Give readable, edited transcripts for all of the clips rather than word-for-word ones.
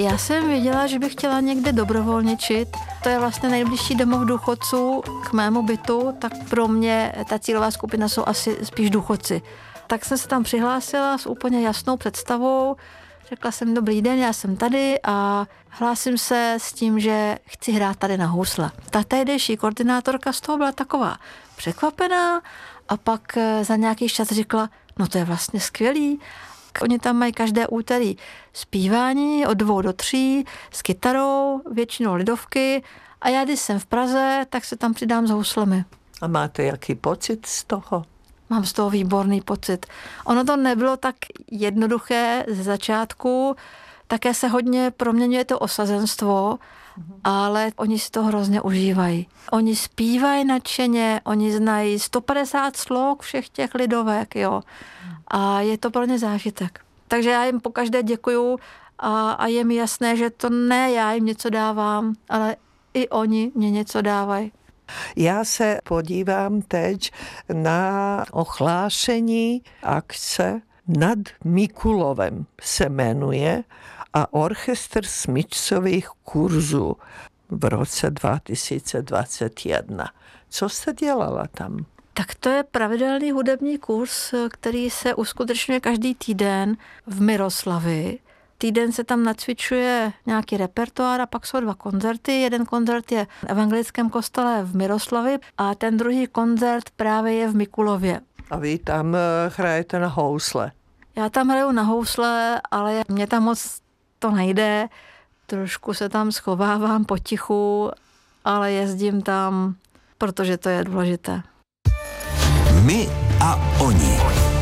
Já jsem věděla, že bych chtěla někde dobrovolničit. To je vlastně nejbližší domov důchodců k mému bytu, tak pro mě ta cílová skupina jsou asi spíš důchodci. Tak jsem se tam přihlásila s úplně jasnou představou. Řekla jsem, dobrý den, já jsem tady a hlásím se s tím, že chci hrát tady na housle. Ta tehdejší koordinátorka z toho byla taková překvapená a pak za nějaký čas řekla, no to je vlastně skvělý. Oni tam mají každé úterý zpívání od 2 do 3 s kytarou, většinou lidovky a já, když jsem v Praze, tak se tam přidám s houslemi. A máte jaký pocit z toho? Mám z toho výborný pocit. Ono to nebylo tak jednoduché ze začátku, také se hodně proměňuje to osazenstvo, ale oni si to hrozně užívají. Oni zpívají nadšeně, oni znají 150 slov všech těch lidovek, jo. A je to pro ně zážitek. Takže já jim pokaždé děkuju a je mi jasné, že to ne já jim něco dávám, ale i oni mě něco dávají. Já se podívám teď na ohlášení akce Nad Mikulovem se jmenuje a orchestr smyčcových kurzů v roce 2021. Co jste dělala tam? Tak to je pravidelný hudební kurz, který se uskutečňuje každý týden v Miroslavi. Týden se tam nacvičuje nějaký repertoár a pak jsou 2 koncerty. Jeden koncert je v evangelickém kostele v Miroslavi a ten druhý koncert právě je v Mikulově. A vy tam hrajete na housle? Já tam hraju na housle, ale mě tam moc to nejde. Trošku se tam schovávám potichu, ale jezdím tam, protože to je důležité. My a oni.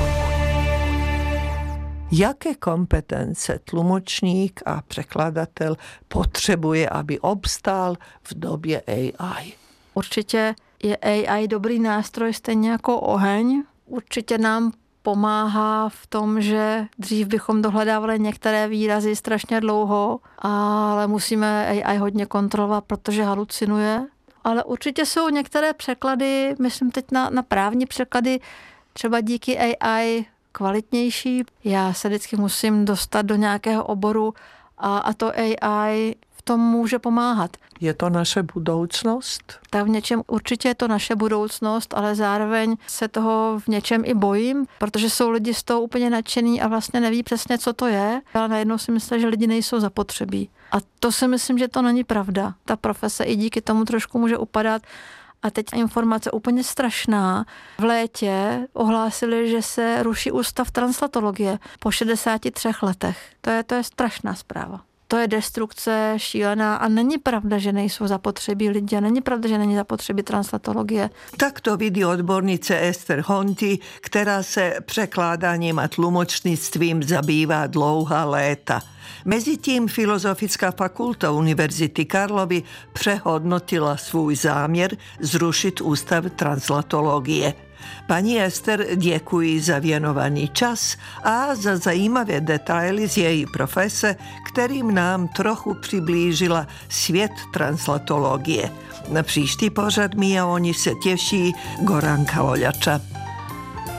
Jaké kompetence tlumočník a překladatel potřebuje, aby obstál v době AI? Určitě je AI dobrý nástroj, stejně jako oheň. Určitě nám pomáhá v tom, že dřív bychom dohledávali některé výrazy strašně dlouho, ale musíme AI hodně kontrolovat, protože halucinuje. Ale určitě jsou některé překlady, myslím teď na právní překlady, třeba díky AI kvalitnější. Já se vždycky musím dostat do nějakého oboru a to AI v tom může pomáhat. Je to naše budoucnost? Tak v něčem určitě je to naše budoucnost, ale zároveň se toho v něčem i bojím, protože jsou lidi z toho úplně nadšený a vlastně neví přesně, co to je, ale najednou si myslí, že lidi nejsou zapotřebí. A to si myslím, že to není pravda. Ta profese i díky tomu trošku může upadat. A teď informace úplně strašná. V létě ohlásili, že se ruší ústav translatologie po 63 letech. To je strašná zpráva. To je destrukce šílená a není pravda, že nejsou zapotřebí lidi a není pravda, že není zapotřebí translatologie. Tak to vidí odbornice Ester Honti, která se překládáním a tlumočnictvím zabývá dlouhá léta. Mezitím Filozofická fakulta Univerzity Karlovy přehodnotila svůj záměr zrušit ústav translatologie. Paní Ester děkuji za věnovaný čas a za zajímavé detaily z její profese, kterým nám trochu přiblížila svět translatologie. Na příští pořad mi a oni se těší Goranka Oljača.